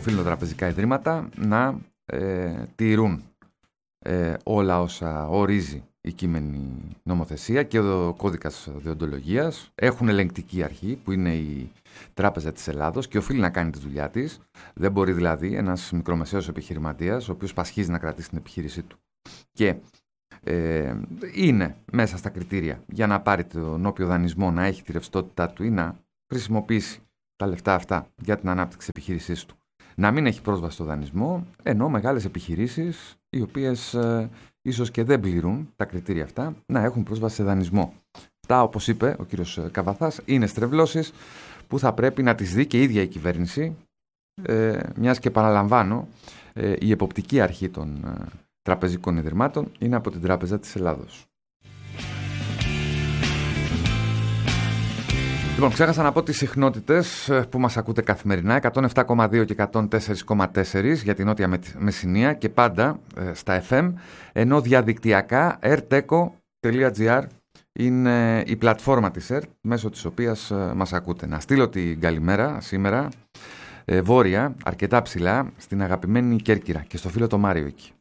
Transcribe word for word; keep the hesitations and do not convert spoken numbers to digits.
οφείλουν τα τραπεζικά ιδρύματα να ε, τηρούν ε, όλα όσα ορίζει η κείμενη νομοθεσία και ο κώδικας δεοντολογίας. Έχουν ελεγκτική αρχή που είναι η Τράπεζα της Ελλάδος και οφείλει να κάνει τη δουλειά της. Δεν μπορεί δηλαδή ένας μικρομεσαίος επιχειρηματίας, ο οποίος πασχίζει να κρατήσει την επιχείρησή του και ε, είναι μέσα στα κριτήρια για να πάρει τον όποιο δανεισμό, να έχει τη ρευστότητά του ή να χρησιμοποιήσει τα λεφτά αυτά για την ανάπτυξη επιχείρησής του, να μην έχει πρόσβαση στο δανεισμό, ενώ μεγάλες επιχειρήσεις, οι οποίες ε, ίσως και δεν πληρούν τα κριτήρια αυτά, να έχουν πρόσβαση σε δανεισμό. Αυτά, όπως είπε ο κύριος Καβαθάς, είναι στρεβλώσεις που θα πρέπει να τις δει και η ίδια η κυβέρνηση, ε, μιας και παραλαμβάνω, ε, η εποπτική αρχή των ε, τραπεζικών ιδρυμάτων είναι από την Τράπεζα της Ελλάδος. Λοιπόν, ξέχασα να πω τις συχνότητες που μας ακούτε καθημερινά, εκατόν επτά κόμμα δύο και εκατόν τέσσερα κόμμα τέσσερα για την Νότια Μεσσηνία και πάντα ε, στα εφ εμ, ενώ διαδικτυακά ερτέκο τελεία τζι άρ είναι η πλατφόρμα της ΕΡΤ μέσω της οποίας ε, μας ακούτε. Να στείλω την καλημέρα σήμερα ε, βόρεια, αρκετά ψηλά, στην αγαπημένη Κέρκυρα και στο φίλο το Μάριο εκεί.